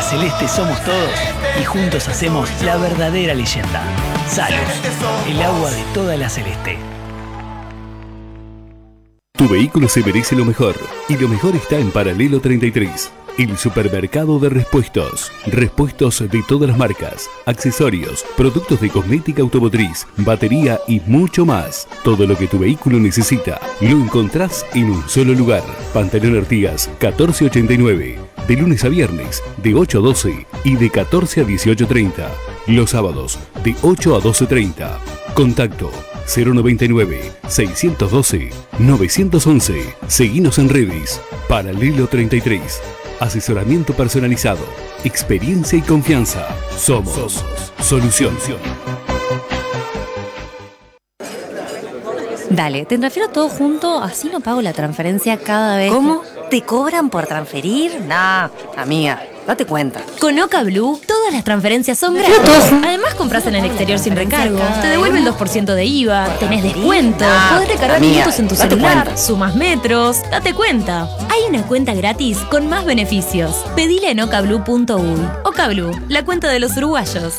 celeste somos todos y juntos hacemos la verdadera leyenda. Salus, el agua de toda la celeste. Tu vehículo se merece lo mejor, y lo mejor está en Paralelo 33, el supermercado de repuestos. Repuestos de todas las marcas, accesorios, productos de cosmética automotriz, batería y mucho más. Todo lo que tu vehículo necesita lo encontrás en un solo lugar. Pantalón Artigas 1489, de lunes a viernes, de 8 a 12 y de 14 a 18:30. Los sábados, de 8 a 12:30. Contacto 099-612-911. Seguinos en redes. Paralelo 33. Asesoramiento personalizado. Experiencia y confianza. Somos Solución. Dale, te transfiero todo junto, así no pago la transferencia cada vez. ¿Cómo? ¿Te cobran por transferir? Nah, amiga, date cuenta. Con Oca Blue, todas las transferencias son gratis. Además, compras en el exterior sin recargo, te devuelve el 2% de IVA, tenés descuento, podés recargar minutos en tu celular, sumas metros, date cuenta. Hay una cuenta gratis con más beneficios. Pedile en ocablu.uy. Oca Blue, la cuenta de los uruguayos.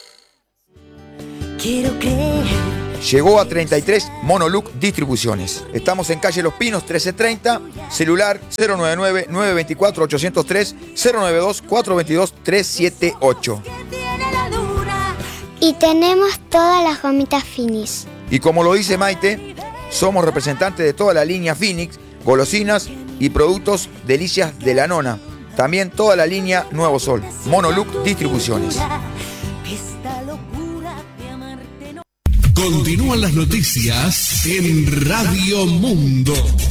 Quiero creer. Llegó a 33 Monoluc Distribuciones. Estamos en calle Los Pinos 1330, celular 099-924-803, 092-422-378. Y tenemos todas las gomitas Finis. Y como lo dice Maite, somos representantes de toda la línea Phoenix, golosinas y productos Delicias de la Nona. También toda la línea Nuevo Sol. Monoluc Distribuciones. Continúan las noticias en Radio Mundo.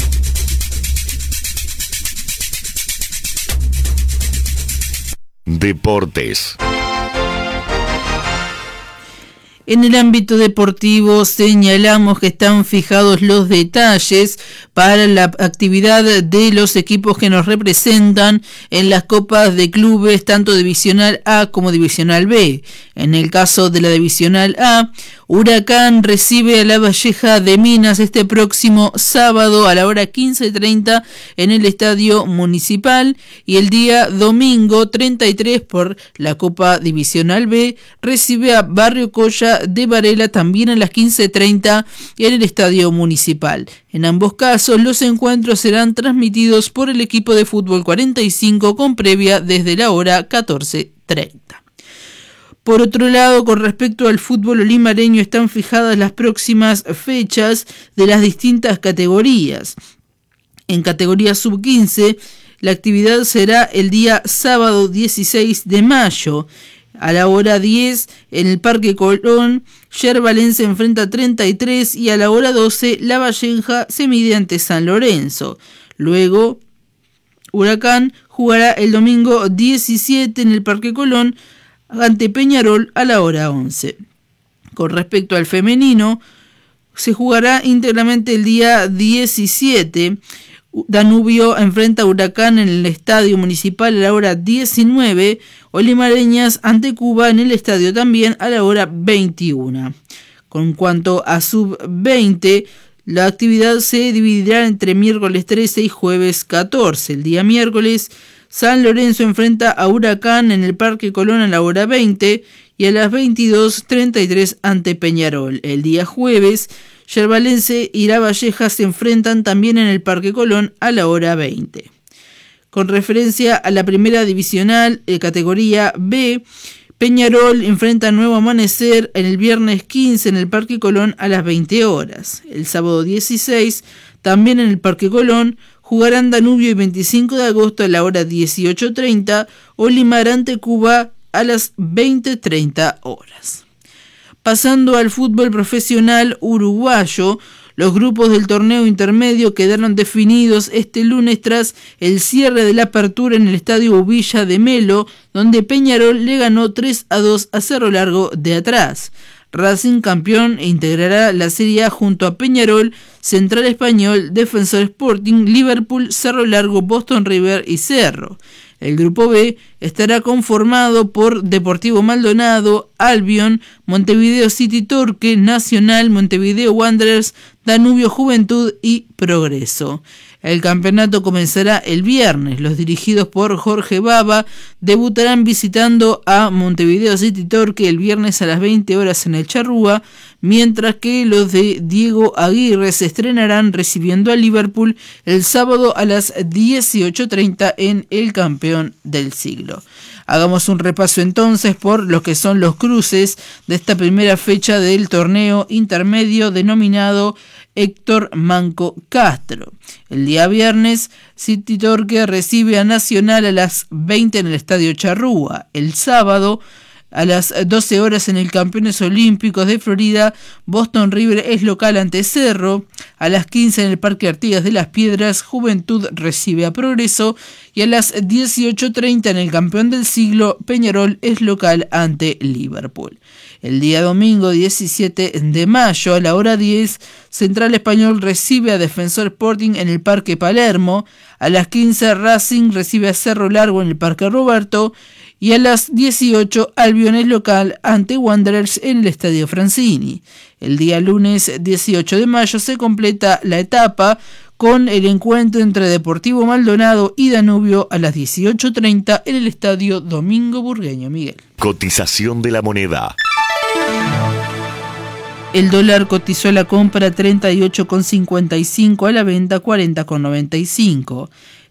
Deportes. En el ámbito deportivo señalamos que están fijados los detalles para la actividad de los equipos que nos representan en las copas de clubes tanto Divisional A como Divisional B. En el caso de la Divisional A, Huracán recibe a La Valleja de Minas este próximo sábado a la hora 15:30 en el Estadio Municipal, y el día domingo 33 por la Copa Divisional B recibe a Barrio Colla de Varela también a las 15:30 en el Estadio Municipal. En ambos casos los encuentros serán transmitidos por el equipo de fútbol 45 con previa desde la hora 14:30. Por otro lado, con respecto al fútbol olimareño, están fijadas las próximas fechas de las distintas categorías. En categoría sub-15, la actividad será el día sábado 16 de mayo. A la hora 10, en el Parque Colón, Yerbalense enfrenta a 33 y a la hora 12, La Valleja se mide ante San Lorenzo. Luego, Huracán jugará el domingo 17 en el Parque Colón ante Peñarol a la hora 11. Con respecto al femenino, se jugará íntegramente el día 17. Danubio enfrenta a Huracán en el Estadio Municipal a la hora 19. Olimareñas ante Cuba en el estadio también a la hora 21. Con cuanto a sub-20, la actividad se dividirá entre miércoles 13 y jueves 14. El día miércoles, San Lorenzo enfrenta a Huracán en el Parque Colón a la hora 20 y a las 22:33 ante Peñarol. El día jueves, Yerbalense y La Valleja se enfrentan también en el Parque Colón a la hora 20. Con referencia a la primera divisional, categoría B, Peñarol enfrenta a Nuevo Amanecer en el viernes 15 en el Parque Colón a las 20 horas. El sábado 16, también en el Parque Colón, jugarán Danubio y 25 de agosto a la hora 18:30, Olimar ante Cuba a las 20:30 horas. Pasando al fútbol profesional uruguayo, los grupos del torneo intermedio quedaron definidos este lunes tras el cierre de la apertura en el Estadio Villa de Melo, donde Peñarol le ganó 3-2 a Cerro Largo de atrás. Racing, campeón, integrará la Serie A junto a Peñarol, Central Español, Defensor Sporting, Liverpool, Cerro Largo, Boston River y Cerro. El grupo B estará conformado por Deportivo Maldonado, Albion, Montevideo City Torque, Nacional, Montevideo Wanderers, Danubio Juventud y Progreso. El campeonato comenzará el viernes. Los dirigidos por Jorge Baba debutarán visitando a Montevideo City Torque el viernes a las 20 horas en el Charrúa, mientras que los de Diego Aguirre se estrenarán recibiendo a Liverpool el sábado a las 18:30 en el campeón del siglo. Hagamos un repaso entonces por lo que son los cruces de esta primera fecha del torneo intermedio denominado Héctor Manco Castro. El día viernes, City Torque recibe a Nacional a las 20 en el Estadio Charrúa. El sábado, a las 12 horas en el Campeones Olímpicos de Florida, Boston River es local ante Cerro. A las 15 en el Parque Artigas de las Piedras, Juventud recibe a Progreso. Y a las 18:30 en el Campeón del Siglo, Peñarol es local ante Liverpool. El día domingo 17 de mayo a la hora 10, Central Español recibe a Defensor Sporting en el Parque Palermo. A las 15 Racing recibe a Cerro Largo en el Parque Roberto. Y a las 18 Albion es local ante Wanderers en el Estadio Francini. El día lunes 18 de mayo se completa la etapa con el encuentro entre Deportivo Maldonado y Danubio a las 18:30 en el Estadio Domingo Burgueño. Miguel. Cotización de la moneda. El dólar cotizó a la compra 38,55, a la venta 40,95.